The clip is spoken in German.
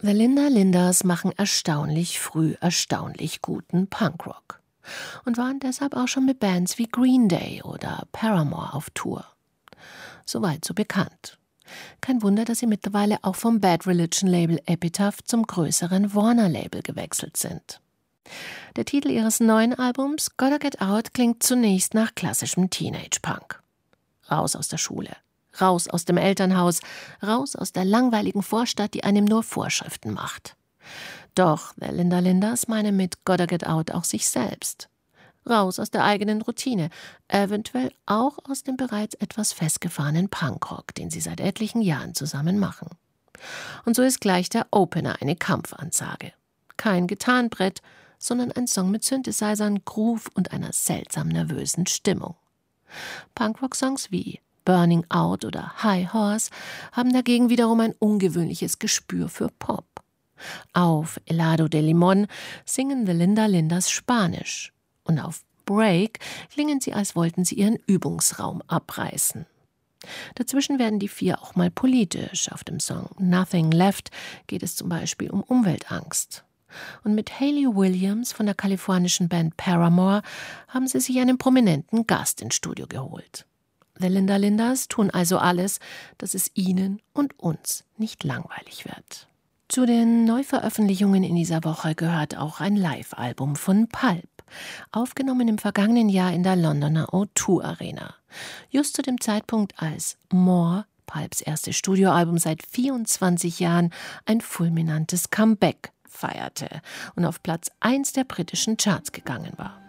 The Linda Lindas machen erstaunlich früh erstaunlich guten Punkrock und waren deshalb auch schon mit Bands wie Green Day oder Paramore auf Tour. Soweit so bekannt. Kein Wunder, dass sie mittlerweile auch vom Bad Religion Label Epitaph zum größeren Warner Label gewechselt sind. Der Titel ihres neuen Albums Gotta Get Out klingt zunächst nach klassischem Teenage-Punk. Raus aus der Schule, raus aus dem Elternhaus, raus aus der langweiligen Vorstadt, die einem nur Vorschriften macht. Doch The Linda Lindas meinen mit Gotta Get Out auch sich selbst. Raus aus der eigenen Routine, eventuell auch aus dem bereits etwas festgefahrenen Punkrock, den sie seit etlichen Jahren zusammen machen. Und so ist gleich der Opener eine Kampfansage. Kein Gitarrenbrett, sondern ein Song mit Synthesizern, Groove und einer seltsam nervösen Stimmung. Punkrock-Songs wie Burning Out oder High Horse haben dagegen wiederum ein ungewöhnliches Gespür für Pop. Auf Helado de Limón singen The Linda Lindas Spanisch und auf Break klingen sie, als wollten sie ihren Übungsraum abreißen. Dazwischen werden die vier auch mal politisch. Auf dem Song Nothing Left geht es zum Beispiel um Umweltangst. Und mit Hayley Williams von der kalifornischen Band Paramore haben sie sich einen prominenten Gast ins Studio geholt. The Linda Lindas tun also alles, dass es ihnen und uns nicht langweilig wird. Zu den Neuveröffentlichungen in dieser Woche gehört auch ein Live-Album von Pulp, aufgenommen im vergangenen Jahr in der Londoner O2 Arena. Just zu dem Zeitpunkt, als More, Pulps erstes Studioalbum seit 24 Jahren, ein fulminantes Comeback feierte und auf Platz 1 der britischen Charts gegangen war.